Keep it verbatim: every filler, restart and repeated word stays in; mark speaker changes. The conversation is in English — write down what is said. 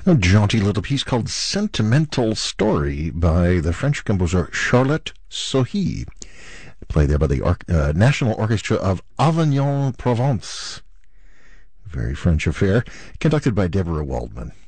Speaker 1: A jaunty little piece called Sentimental Story by the French composer Charlotte Sohi, played there by the Or- uh, National Orchestra of Avignon, Provence. Very French affair, conducted by Deborah Waldman.